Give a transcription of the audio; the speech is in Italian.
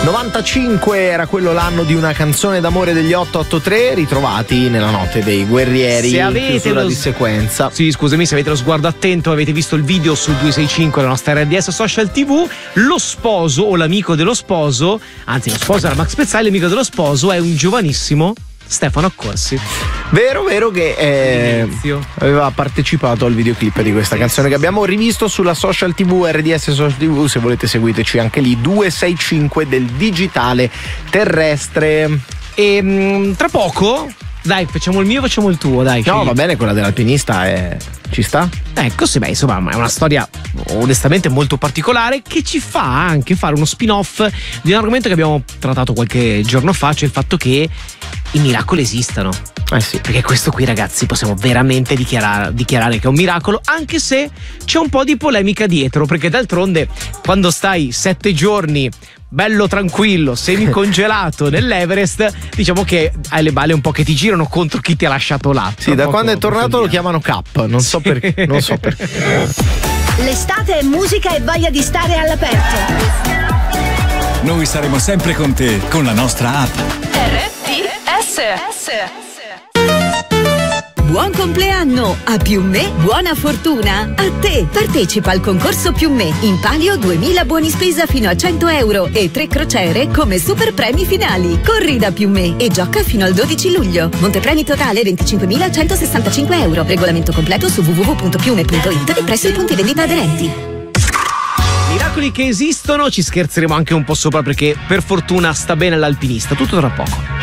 95 era quello l'anno di Una canzone d'amore degli 883, ritrovati nella notte dei guerrieri. Se avete di sequenza. Sì, scusami, se avete lo sguardo attento, avete visto il video su 265, la nostra RDS Social TV, lo sposo o l'amico dello sposo, anzi lo sposo era Max Pezzali, l'amico dello sposo è un giovanissimo Stefano Accorsi. Vero che aveva partecipato al videoclip di questa canzone che abbiamo rivisto sulla Social TV, RDS Social TV, se volete seguiteci anche lì, 265 del digitale terrestre. E tra poco, dai, facciamo il mio, facciamo il tuo, dai. No, va bene, quella dell'alpinista ci sta? Ecco, sì, beh, insomma, è una storia onestamente molto particolare che ci fa anche fare uno spin-off di un argomento che abbiamo trattato qualche giorno fa, cioè il fatto che i miracoli esistano. Sì. Perché questo qui, ragazzi, possiamo veramente dichiarare che è un miracolo, anche se c'è un po' di polemica dietro, perché d'altronde quando stai 7 giorni bello tranquillo, semicongelato nell'Everest, diciamo che hai le balle un po' che ti girano contro chi ti ha lasciato là. Sì, da quando è tornato lo chiamano Cap, non so perché. L'estate è musica e voglia di stare all'aperto. Noi saremo sempre con te con la nostra app. RDS. Buon compleanno! A Più Me, buona fortuna! A te! Partecipa al concorso Più Me. In palio 2000 buoni spesa fino a 100 euro e 3 crociere come super premi finali. Corri da Più Me e gioca fino al 12 luglio. Montepremi totale 25.165 euro. Regolamento completo su www.piume.it e presso i punti vendita aderenti. Miracoli che esistono, ci scherzeremo anche un po' sopra perché per fortuna sta bene l'alpinista. Tutto tra poco.